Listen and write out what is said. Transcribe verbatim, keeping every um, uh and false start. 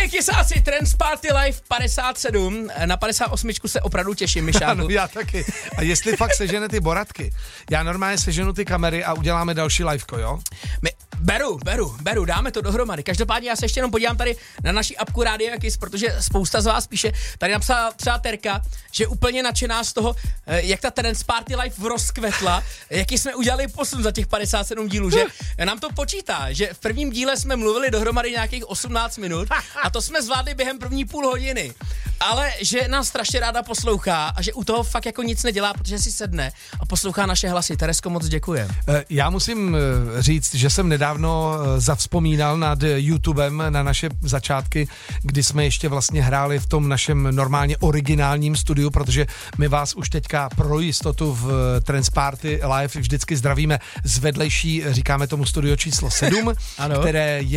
kysáci, Trance Party Live padesát sedm, na padesát osm se opravdu těším, Mišáku. Ano, já taky. A jestli fakt sežene ty boratky, já normálně seženu ty kamery a uděláme další liveko, jo? My, beru, beru, beru, dáme to dohromady. Každopádně já se ještě jenom podívám tady na naší apku Rádia Kiss, protože spousta z vás píše, tady napsala třeba Terka, že je úplně nadšená z toho, jak ta Trance Party Live rozkvetla, jaký jsme udělali posun za těch padesát sedm dílů, že nám to počítá, že v prvním díle jsme mluvili dohromady nějakých osmnáct minut a to jsme zvládli během první půl hodiny. Ale že nás strašně ráda poslouchá a že u toho fakt jako nic nedělá, protože si sedne a poslouchá naše hlasy. Teresko, moc děkujem. Já musím říct, že jsem nedávno zavzpomínal nad YouTubem na naše začátky, kdy jsme ještě vlastně hráli v tom našem normálně originálním studiu, protože my vás už teďka pro jistotu v Trance Party Live vždycky zdravíme z vedlejší, říkáme tomu studio číslo sedm, které je